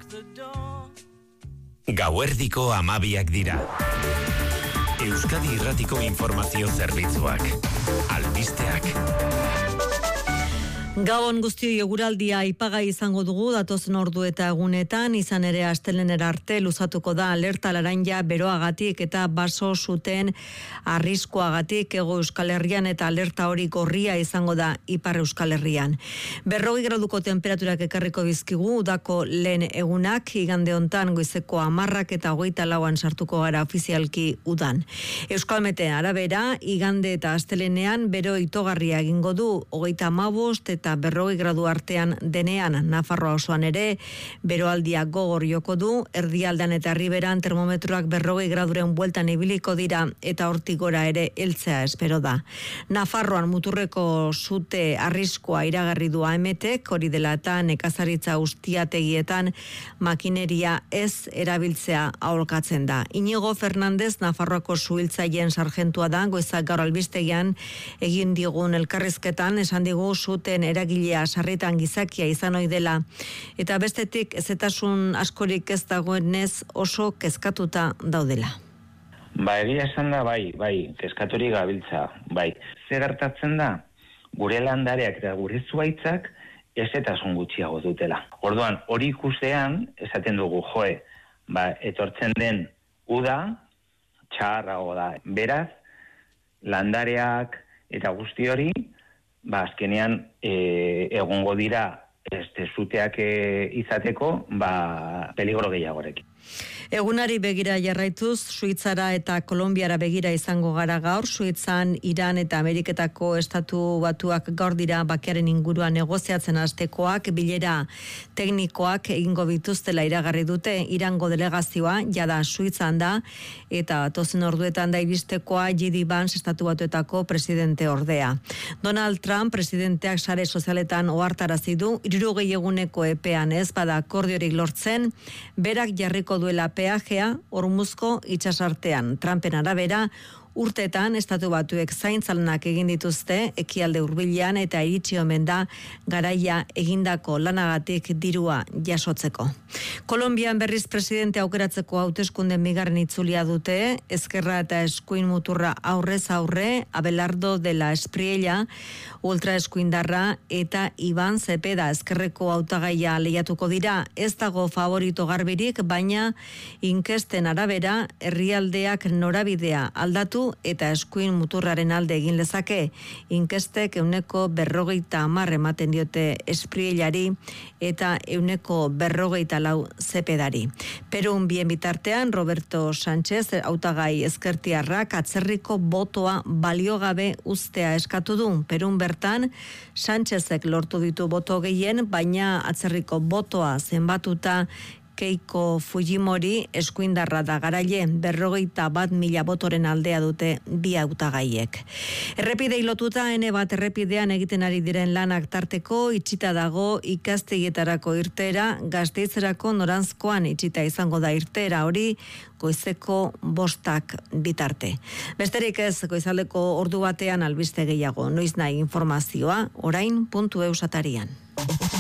Gauerdiko 12 dira. Euskadi Irratiko Informazio Zerbitzuak. Albisteak. Gabon guztioi eguraldia aipagai izango dugu datozen ordu eta egunetan, izan ere astelehenera arte luzatuko da alerta laranja beroagatik eta baso zuten arriskuagatik Hego Euskal Herrian eta alerta hori gorria izango da Ipar Euskal Herrian. 40 graduko temperaturak ekarriko bizkigu udako lehen egunak, igande hontan goizeko 10 eta 24an sartuko gara ofizialki udan. Euskalmeten arabera, igande eta astelehenean bero itogarria egingo du 35 eta 40 gradu artean denean. Nafarroa osoan ere beroaldia gogor joko du, erdialdean eta herriberan termometroak 40 graduren bueltan ibiliko dira eta hortik gora ere heltzea espero da. Nafarroan muturreko sute arriskua iragarri du AEMETek, hori dela eta nekazaritza ustiategietan makineria ez erabiltzea aholkatzen da. Inigo Fernandez Nafarroako suhiltzaileen sargentua da, goizak gaur albistegian egin digun elkarrizketan esan digu suten eragilea sarritan gizakia izan ohi dela eta bestetik ezetasun askorik ez dagoenez oso kezkatuta daudela. Egia esan da, bai, kezkaturik gabiltza, bai. Zer gertatzen da, gure landareak eta gure zuhaitzak ezetasun gutxiago dutela. Orduan, hori ikustean, esaten dugu, etortzen den uda, txarrago da. Beraz, landareak eta guzti hori, azkenean egongo dira zuteak izateko, peligro gehiagorekin. Egunari begira jarraituz, Suitzara eta Kolonbiara begira izango gara gaur. Suitzan, Iran eta Ameriketako estatu batuak gaur dira bakearen inguruan negoziatzen hastekoak, bilera teknikoak egingo bituztela iragarri dute. Irango delegazioa jada Suitzan da eta datozen orduetan da iristekoa J.D. Vance estatu batuetako presidente ordea. Donald Trump presidenteak sare sozialetan ohartarazi du 60 eguneko epean ez bada akordiorik lortzen, berak jarriko duela peajea Hormuzko itsasartean. Trumpen arabera, urteetan estatu batuek zaintzalanak egin dituzte ekialde hurbilean eta iritsi omen da garaia egindako lanagatik dirua jasotzeko. Kolonbian berriz presidente aukeratzeko hauteskunden bigarren itzulia dute, Ezkerra eta Eskuin muturra aurrez aurre, Abelardo de la Espriella, ultra eskuindarra eta Iban Zepeda Ezkerreko hautagaia lehiatuko dira. Ez dago favorito garbirik, baina inkesten arabera herrialdeak norabidea aldatu eta eskuin muturraren alde egin lezake. Inkestek 50% ematen diote Espriellari eta 50% Zepedari. Perun bien bitartean, Roberto Sánchez hautagai ezkertiarrak atzerriko botoa baliogabe uztea eskatu du. Perun bertan, Sánchezek lortu ditu boto gehien, baina atzerriko botoa zenbatuta Keiko Fujimori eskuindarra da garaile, 51.000 botoren aldea dute bi hautagaiek. Errepidei lotuta N1 errepidean egiten ari diren lanak tarteko itxita dago ikastegietarako irteera, Gasteizerako Noranzkoan itxita izango da irteera hori goizeko 5 bitarte. Besterik ez, goizaldeko ordu batean albiste gehiago, noiz nahi informazioa, orain.eus atarian.